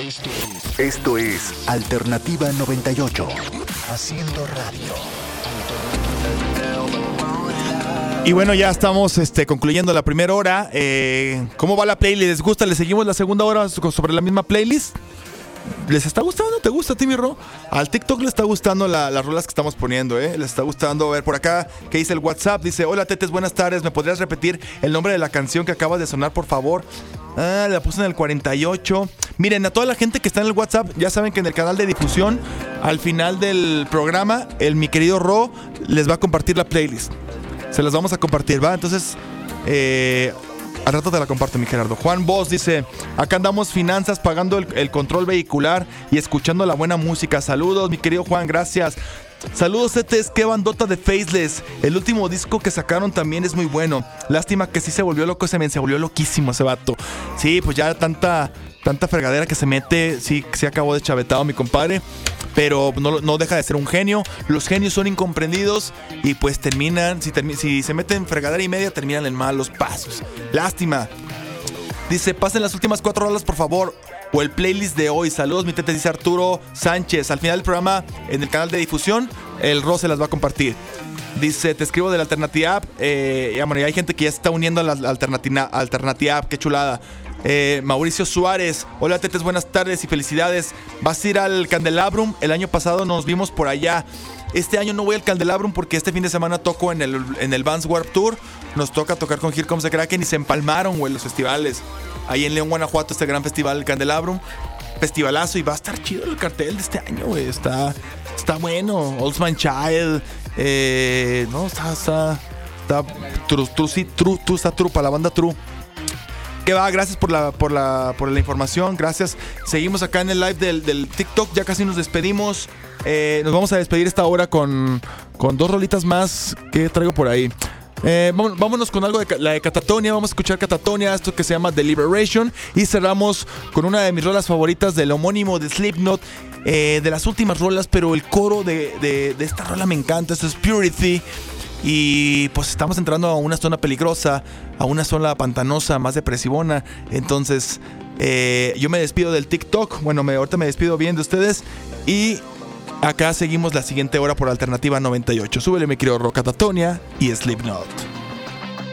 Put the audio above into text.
Esto es Alternativa 98. Haciendo radio. Y bueno, ya estamos concluyendo la primera hora. ¿Cómo va la playlist? ¿Les gusta? ¿Les seguimos la segunda hora sobre la misma playlist? ¿Les está gustando? ¿Te gusta a ti, mi Ro? Al TikTok le está gustando las rolas que estamos poniendo, ¿eh? Les está gustando. A ver, por acá, ¿qué dice el WhatsApp? Dice, hola, Tetes, buenas tardes. ¿Me podrías repetir el nombre de la canción que acaba de sonar, por favor? La puse en el 48. Miren, a toda la gente que está en el WhatsApp, ya saben que en el canal de difusión, al final del programa, mi querido Ro les va a compartir la playlist. Se las vamos a compartir, ¿va? Entonces, al rato te la comparto, mi Gerardo. Juan Bosch dice, acá andamos finanzas, pagando el control vehicular y escuchando la buena música. Saludos, mi querido Juan, gracias. Saludos, Tetes, qué bandota de Faceless. El último disco que sacaron también es muy bueno. Lástima que sí se volvió loco se volvió loquísimo ese vato. Sí, pues ya tanta fregadera que se mete, sí acabó de chavetado mi compadre. Pero no deja de ser un genio. Los genios son incomprendidos y pues terminan, si se meten fregadera y media, terminan en malos pasos. Lástima. Dice, pasen las últimas 4 rolas, por favor, o el playlist de hoy. Saludos, mi Tete, dice Arturo Sánchez. Al final del programa, en el canal de difusión, el Ro se las va a compartir. Dice, te escribo de la Alternativa App. Bueno, hay gente que ya se está uniendo a la Alternativa App. Qué chulada. Mauricio Suárez, hola Tetes, buenas tardes y felicidades. ¿Vas a ir al Candelabrum? El año pasado nos vimos por allá. Este año no voy al Candelabrum porque este fin de semana toco en el Vans Warped Tour. Nos toca tocar con Here Comes the Kraken y se empalmaron, güey, los festivales. Ahí en León, Guanajuato, este gran festival, el Candelabrum. Festivalazo, y va a estar chido el cartel de este año, güey. Está bueno. Old Man Child. No, está true para la banda True. Que va, gracias por la información, gracias. Seguimos acá en el live del TikTok, ya casi nos despedimos. Nos vamos a despedir esta hora con 2 rolitas más que traigo por ahí. Vámonos con algo de la de Catatonia. Vamos a escuchar Catatonia, esto que se llama Deliberation. Y cerramos con una de mis rolas favoritas del homónimo de Slipknot, de las últimas rolas, pero el coro de esta rola me encanta. Esto es Purity. Y pues estamos entrando a una zona peligrosa, a una zona pantanosa, más depresivona. Entonces yo me despido del TikTok. Bueno, ahorita me despido bien de ustedes. Y acá seguimos la siguiente hora por Alternativa 98. Súbele, mi querido Catatonia y Slipknot.